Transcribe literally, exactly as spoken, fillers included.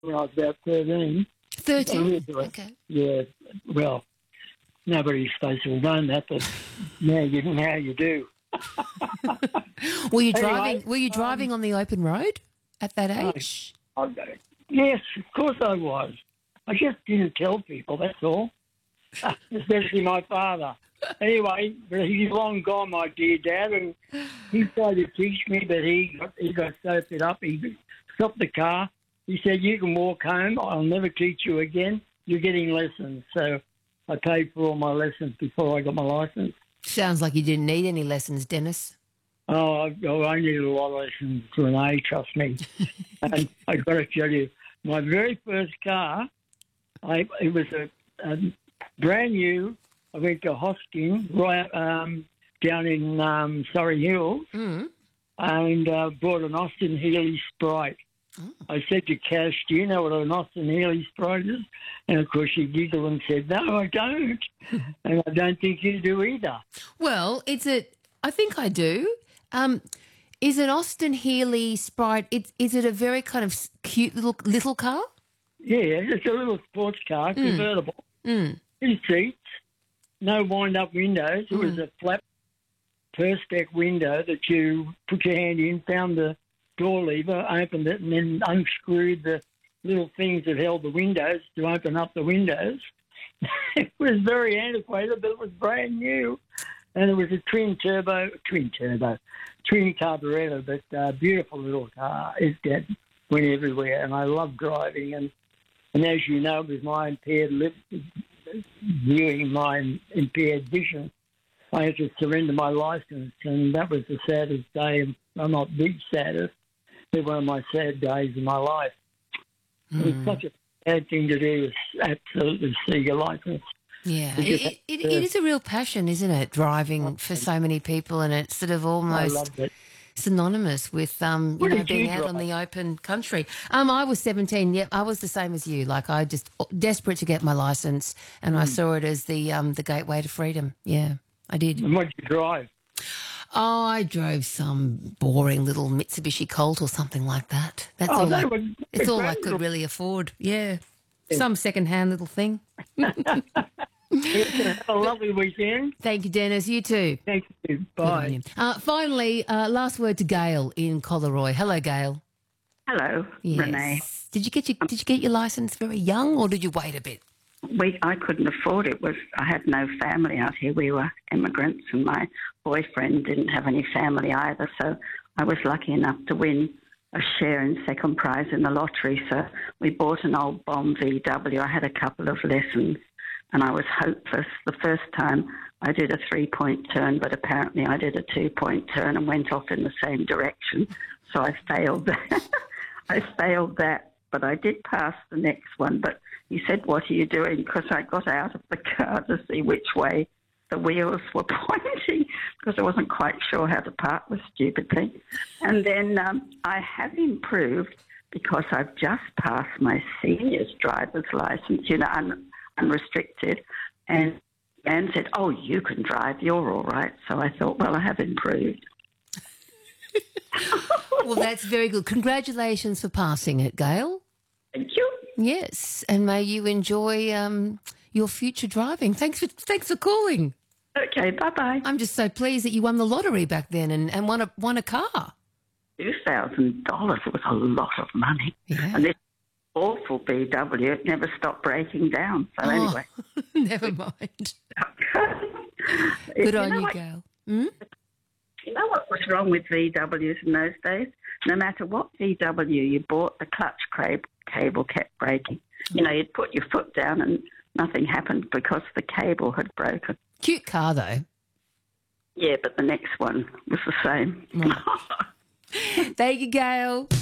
when I was about thirteen. thirteen? I Okay. Yeah, well, nobody's supposed to have known that, but now you, now you do. Were you Anyway, driving? Were you driving um, on the open road at that I- age? I, yes, of course I was. I just didn't tell people, that's all. Especially my father. Anyway, but he's long gone, my dear dad, and he tried to teach me, but he got, he got so fed up. He stopped the car. He said, "You can walk home. I'll never teach you again. You're getting lessons." So I paid for all my lessons before I got my licence. Sounds like you didn't need any lessons, Dennis. Oh, I, oh, I needed a lot of lessons to an A, trust me. And I got to tell you, my very first car, I it was a, a brand new. I went to Hosking, right um, down in um, Surrey Hills, Mm. and uh, bought an Austin Healey Sprite. Oh. I said to Cash, "Do you know what an Austin Healey Sprite is?" And of course she giggled and said, "No, I don't." And I don't think you do either. Well, it's a. I think I do. Um, is an Austin Healey Sprite? It's is it a very kind of s- cute little little car? Yeah, it's a little sports car, convertible. Mm. Two seats, no wind-up windows. It was a flat Perspex window that you put your hand in, found the door lever, opened it, and then unscrewed the little things that held the windows to open up the windows. It was very antiquated, but it was brand new. And it was a twin turbo, twin turbo, twin carburettor, but uh, beautiful little car. It that went everywhere, and I love driving. And, and as you know, with my impaired lip, viewing my impaired vision, I had to surrender my license, and that was the saddest day. Well, not the saddest, but one of my sad days in my life. Mm. It was such a bad thing to do, is absolutely see your license. Yeah, Because, it, it, uh, it is a real passion, isn't it? Driving for so many people, and it's sort of I almost loved it. synonymous with um, you What know, did being you out on drive? the open country. Um, I was seventeen. Yep, I was the same as you. Like I just desperate to get my license, and I saw it as the um, the gateway to freedom. Yeah, I did. And what did you drive? Oh, I drove some boring little Mitsubishi Colt or something like that. That's Oh, all. they I, were it's all I great could little- really afford. Yeah, some second-hand little thing. Have a lovely weekend. Thank you, Dennis. You too. Thank you. Good on Bye. you. Uh, finally, uh, last word to Gail in Collaroy. Hello, Gail. Hello, Yes. Renee. Did you get your Did you get your license very young, or did you wait a bit? We I couldn't afford it. Was I had no family out here. We were immigrants, and my boyfriend didn't have any family either. So I was lucky enough to win a share in second prize in the lottery. So we bought an old bomb V W. I had a couple of lessons, and I was hopeless. The first time I did a three-point turn, but apparently I did a two-point turn and went off in the same direction. So I failed that. I failed that, but I did pass the next one. But he said, "What are you doing?" Because I got out of the car to see which way the wheels were pointing because I wasn't quite sure how to park the stupid thing. And then um, I have improved because I've just passed my senior's driver's license, you know, un- unrestricted, and and said, "Oh, you can drive, you're all right." So I thought, well, I have improved. Well, that's very good. Congratulations for passing it, Gail. Thank you. Yes, and may you enjoy um, your future driving. Thanks for thanks for calling. Okay, bye-bye. I'm just so pleased that you won the lottery back then and, and won a won a car. two thousand dollars was a lot of money. Yeah. And this awful B W, it never stopped breaking down. So Oh, anyway. never mind. You Good know on you, what- Gail. Hmm? You know what was wrong with V Ws in those days? No matter what V W you bought, the clutch cra- cable kept breaking. You know, you'd put your foot down and nothing happened because the cable had broken. Cute car though. Yeah, but the next one was the same. Thank you, Gail.